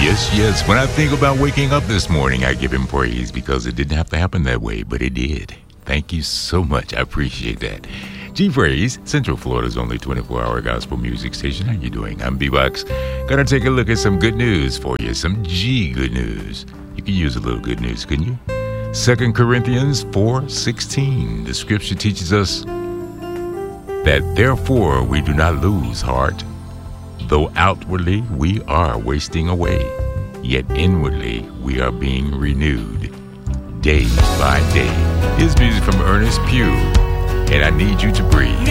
Yes, yes. When I think about waking up this morning, I give him praise because it didn't have to happen that way, but it did. Thank you so much. I appreciate that. G-Praise, Central Florida's only 24-hour gospel music station. How you doing? I'm B-Box. Gonna take a look at some good news for you. Some G good news. You could use a little good news, couldn't you? 2 Corinthians 4:16. The scripture teaches us that therefore we do not lose heart. Though outwardly we are wasting away, yet inwardly we are being renewed day by day. Here's music from Ernest Pugh, and I Need You to Breathe.